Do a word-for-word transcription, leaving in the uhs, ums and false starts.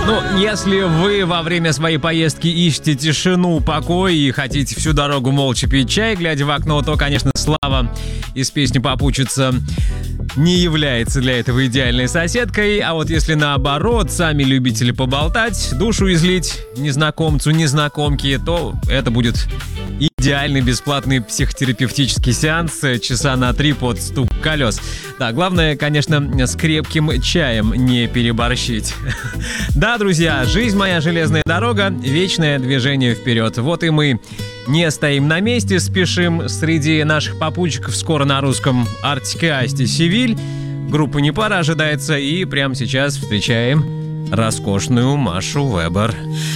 Ну, если вы во время своей поездки ищете тишину, покой и хотите всю дорогу молча пить чай, глядя в окно, то, конечно, Слава из песни «Попутчица» не является для этого идеальной соседкой. А вот если наоборот, сами любители поболтать, душу излить незнакомцу, незнакомке, то это будет идеальный бесплатный психотерапевтический сеанс часа на три под стук колес. Да, главное, конечно, с крепким чаем не переборщить. Да, друзья, жизнь моя железная дорога, вечное движение вперед. Вот и мы не стоим на месте, спешим. Среди наших попутчиков скоро на русском Артик и Асти Севиль. Группа «Непара» ожидается, и прямо сейчас встречаем роскошную Машу Вебер.